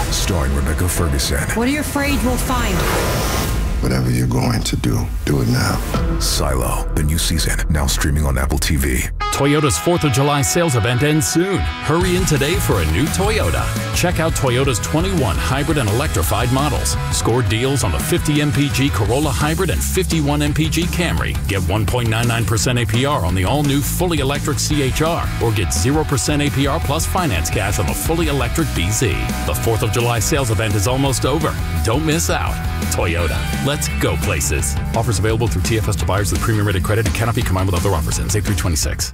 starring Rebecca Ferguson. What are you afraid we'll find? Whatever you're going to do it now. Silo, the new season, now streaming on Apple TV. Toyota's 4th of July sales event ends soon. Hurry in today for a new Toyota. Check out Toyota's 21 hybrid and electrified models. Score deals on the 50 mpg Corolla Hybrid and 51 mpg Camry. Get 1.99% APR on the all-new fully electric CHR, or get 0% APR plus finance cash on the fully electric BZ. The 4th of July sales event is almost over. Don't miss out. Toyota. Let's go places. Offers available through TFS to buyers with premium rated credit and cannot be combined with other offers. Ends 8/3/26.